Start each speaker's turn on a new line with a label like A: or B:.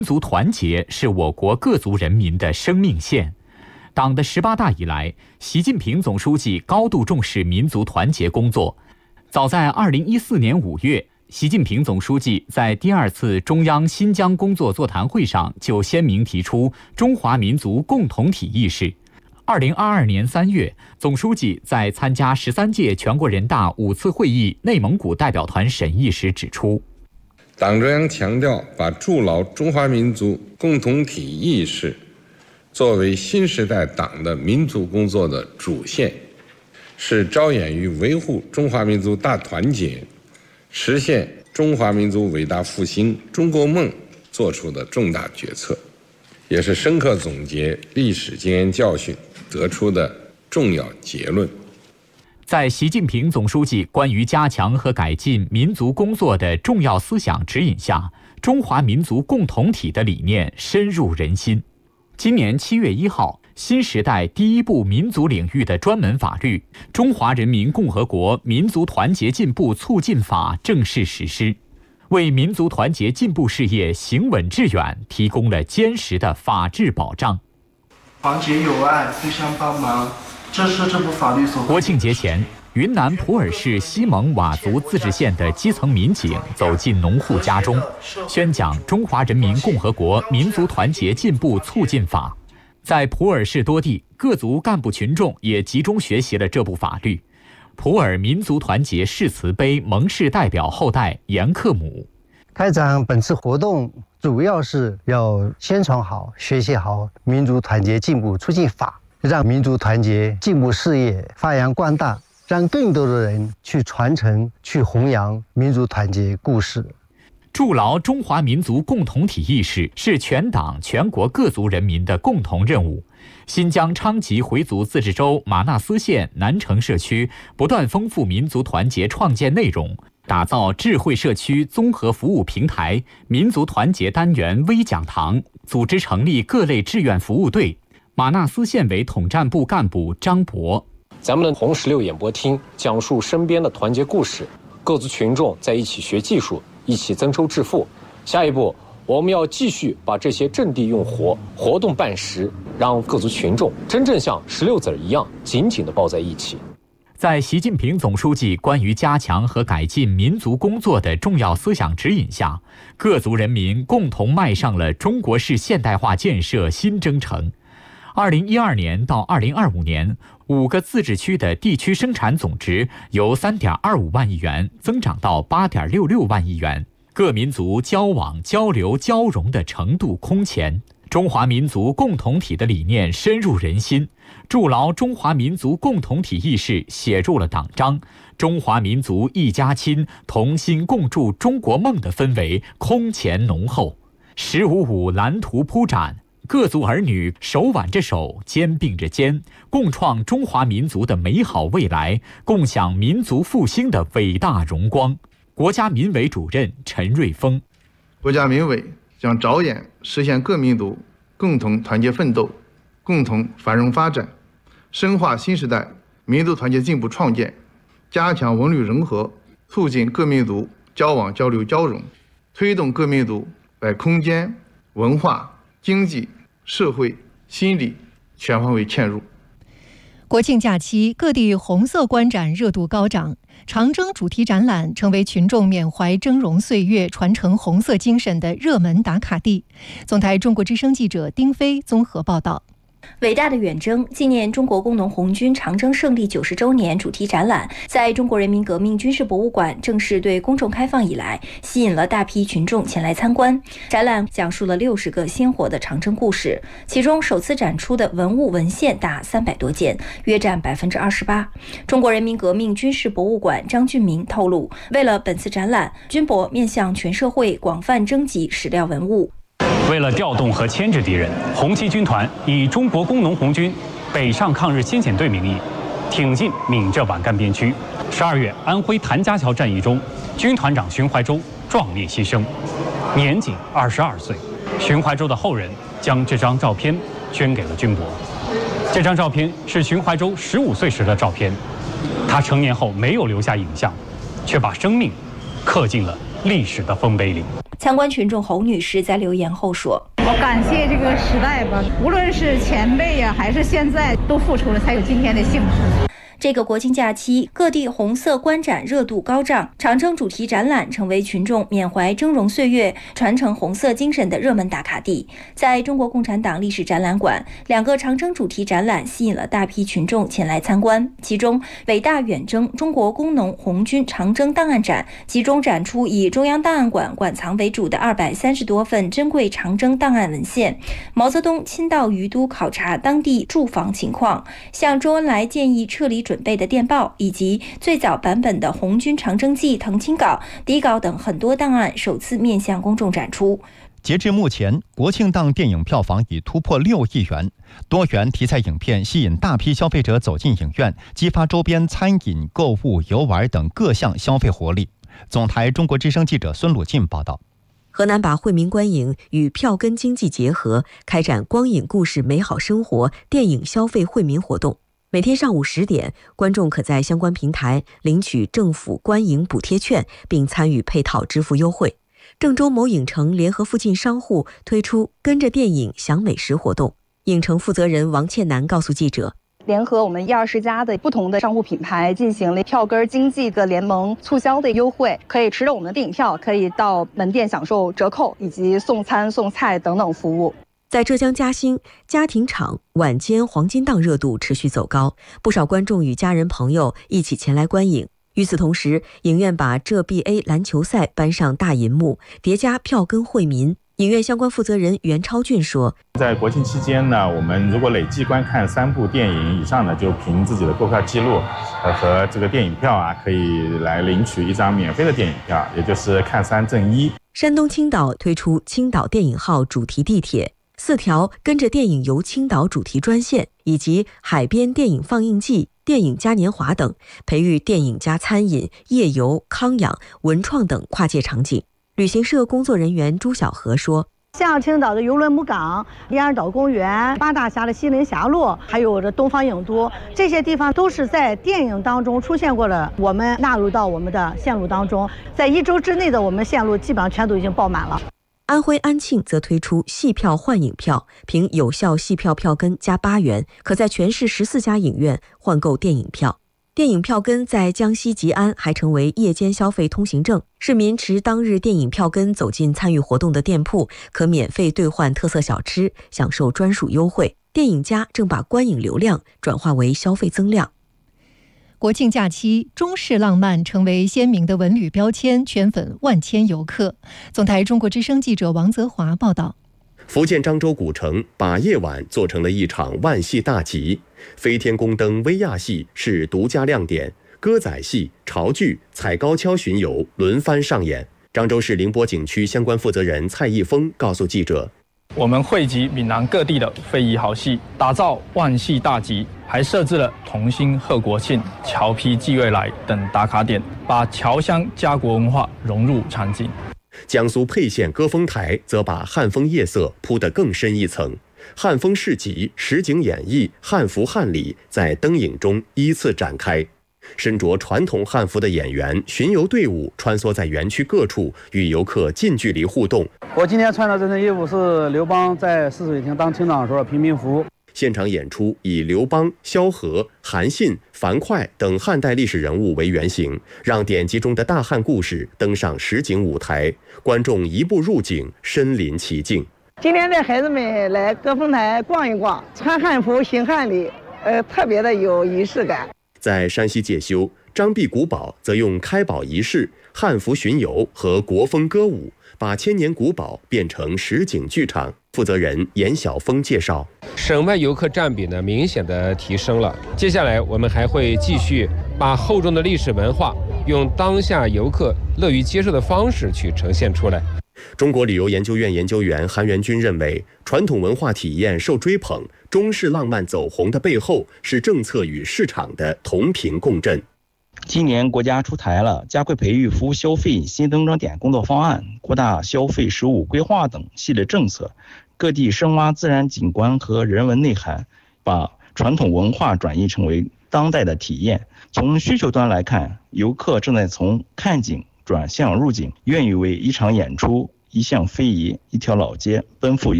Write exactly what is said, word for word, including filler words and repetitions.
A: 民族团结是我国各族人民的生命线。党的十八大以来，习近平总书记高度重视民族团结工作。早在二零一四年五月，习近平总书记在第二次中央新疆工作座谈会上就鲜明提出中华民族共同体意识。二零二二年三月，总书记在参加十三届全国人大五次会议内蒙古代表团审议时指出，
B: 党中央强调把筑牢中华民族共同体意识作为新时代党的民族工作的主线，是着眼于维护中华民族大团结、实现中华民族伟大复兴中国梦做出的重大决策，也是深刻总结历史经验教训得出的重要结论。
A: 在习近平总书记关于加强和改进民族工作的重要思想指引下，中华民族共同体的理念深入人心。今年七月一号，新时代第一部民族领域的专门法律《中华人民共和国民族团结进步促进法》正式实施，为民族团结进步事业行稳致远提供了坚实的法治保障。
C: 团结友爱，互相帮忙，这是这部法律所。
A: 国庆节前，云南普洱市西蒙佤族自治县的基层民警走进农户家中，宣讲《中华人民共和国民族团结进步促进法》。在普洱市多地，各族干部群众也集中学习了这部法律。普洱民族团结誓词碑蒙氏代表后代严克姆，
D: 开展本次活动主要是要宣传好、学习好民族团结进步促进法，让民族团结进步事业发扬光大，让更多的人去传承、去弘扬民族团结故事。
A: 筑牢中华民族共同体意识是全党全国各族人民的共同任务。新疆昌吉回族自治州玛纳斯县南城社区不断丰富民族团结创建内容，打造智慧社区综合服务平台、民族团结单元微讲堂，组织成立各类志愿服务队。玛纳斯县委统战部干部张博，
E: 咱们的红十六演播厅讲述身边的团结故事，各族群众在一起学技术，一起增收致富。下一步，我们要继续把这些阵地用活，活动办实，让各族群众真正像石榴籽一样紧紧地抱在一起。
A: 在习近平总书记关于加强和改进民族工作的重要思想指引下，各族人民共同迈上了中国式现代化建设新征程。二零一二年到二零二五年，五个自治区的地区生产总值由三点二五万亿元增长到八点六六万亿元，各民族交往、交流、交融的程度空前。中华民族共同体的理念深入人心，筑牢中华民族共同体意识写入了党章，中华民族一家亲、同心共筑中国梦的氛围空前浓厚。十五五蓝图铺展，各族儿女手挽着手，肩并着肩，共创中华民族的美好未来，共享民族复兴的伟大荣光。国家民委主任陈瑞峰，
F: 国家民委将着眼实现各民族共同团结奋斗、共同繁荣发展，深化新时代民族团结进步创建，加强文旅融合，促进各民族交往交流交融，推动各民族在空间、文化、经济、社会、心理全方位嵌入。
G: 国庆假期，各地红色观展热度高涨，长征主题展览成为群众缅怀峥嵘岁月、传承红色精神的热门打卡地。总台中国之声记者丁飞综合报道。
H: 伟大的远征纪念中国工农红军长征胜利九十周年主题展览在中国人民革命军事博物馆正式对公众开放以来，吸引了大批群众前来参观。展览讲述了六十个鲜活的长征故事，其中首次展出的文物文献达三百多件，约占百分之二十八。中国人民革命军事博物馆张俊明透露，为了本次展览，军博面向全社会广泛征集史料文物。
I: 为了调动和牵制敌人，红七军团以中国工农红军北上抗日先遣队名义，挺进闽浙皖赣边区。十二月，安徽谭家桥战役中，军团长荀怀洲壮烈牺牲，年仅二十二岁。荀怀洲的后人将这张照片捐给了军博。这张照片是荀怀洲十五岁时的照片，他成年后没有留下影像，却把生命刻进了历史的丰碑里。
H: 参观群众侯女士在留言后说：“
J: 我感谢这个时代吧，无论是前辈呀、啊，还是现在，都付出了才有今天的幸福。”
H: 这个国庆假期，各地红色观展热度高涨，长征主题展览成为群众缅怀峥嵘岁月、传承红色精神的热门打卡地。在中国共产党历史展览馆，两个长征主题展览吸引了大批群众前来参观。其中，伟大远征中国工农红军长征档案展集中展出以中央档案馆馆藏为主的二百三十多份珍贵长征档案文献。毛泽东亲到于都考察当地住房情况，向周恩来建议撤离准备的电报，以及最早版本的红军长征记誊清稿、底稿等很多档案首次面向公众展出。
K: 截至目前，国庆档电影票房已突破六亿元，多元题材影片吸引大批消费者走进影院，激发周边餐饮、购物、游玩等各项消费活力。总台中国之声记者孙鲁进报道。
L: 河南把惠民观影与票根经济结合，开展光影故事美好生活电影消费惠民活动。每天上午十点，观众可在相关平台领取政府观影补贴券，并参与配套支付优惠。郑州某影城联合附近商户推出跟着电影享美食活动。影城负责人王倩楠告诉记者，
M: 联合我们一二十家的不同的商户品牌进行了票根经济的联盟促销的优惠，可以持着我们的电影票，可以到门店享受折扣以及送餐送菜等等服务。
L: 在浙江嘉兴，家庭场晚间黄金档热度持续走高，不少观众与家人朋友一起前来观影。与此同时，影院把浙 B A 篮球赛搬上大银幕，叠加票根惠民。影院相关负责人袁超俊说，
N: 在国庆期间呢，我们如果累计观看三部电影以上呢，就凭自己的购票记录呃和这个电影票啊，可以来领取一张免费的电影票，也就是看三赠一。
L: 山东青岛推出青岛电影号主题地铁，四条跟着电影游青岛主题专线，以及海边电影放映季、电影嘉年华等，培育电影加餐饮、夜游、康养、文创等跨界场景。旅行社工作人员朱小河说，
O: 像青岛的邮轮母港、连尔岛公园、八大峡的西陵峡路，还有这东方影都，这些地方都是在电影当中出现过的，我们纳入到我们的线路当中。在一周之内的我们线路基本上全都已经爆满了。
L: 安徽安庆则推出戏票换影票，凭有效戏票票根加八元，可在全市十四家影院换购电影票。电影票根在江西吉安还成为夜间消费通行证，市民持当日电影票根走进参与活动的店铺，可免费兑换特色小吃，享受专属优惠。电影家正把观影流量转化为消费增量。
G: 国庆假期，中式浪漫成为鲜明的文旅标签，圈粉万千游客。总台中国之声记者王泽华报道。
P: 福建漳州古城把夜晚做成了一场万戏大集，飞天宫灯威亚戏是独家亮点，歌仔戏、潮剧、踩高跷巡游轮番上演。漳州市宁波景区相关负责人蔡义峰告诉记者，
Q: 我们汇集闽南各地的非遗好戏，打造万戏大集，还设置了同心贺国庆、侨批寄未来等打卡点，把侨乡家国文化融入场景。
P: 江苏沛县歌峰台则把汉风夜色铺得更深一层，汉风市集、实景演绎、汉服汉礼在灯影中依次展开。身着传统汉服的演员、巡游队伍穿梭在园区各处，与游客近距离互动。
R: 我今天穿的这身衣服是刘邦在泗水亭当厅长时候的平民服。
P: 现场演出以刘邦、萧何、韩信、樊哙等汉代历史人物为原型，让典籍中的大汉故事登上实景舞台，观众一步入景，身临其境。
S: 今天带孩子们来歌峰台逛一逛，穿汉服行汉礼，呃，特别的有仪式感。
P: 在山西介休，张壁古堡则用开堡仪式、汉服巡游和国风歌舞，把千年古堡变成实景剧场。负责人严晓峰介绍，
T: 省外游客占比呢明显的提升了。接下来我们还会继续把厚重的历史文化用当下游客乐于接受的方式去呈现出来。
P: 中国旅游研究院研究员韩元军认为，传统文化体验受追捧，中式浪漫走红的背后是政策与市场的同频共振。
U: 今年国家出台了加快培育服务消费新增长点工作方案、扩大消费实务规划等系列政策，各地深挖自然景观和人文内涵，把传统文化转移成为当代的体验。从需求端来看，游客正在从看景转向入境，愿意为一场演出、一项非遗、一条老街奔赴游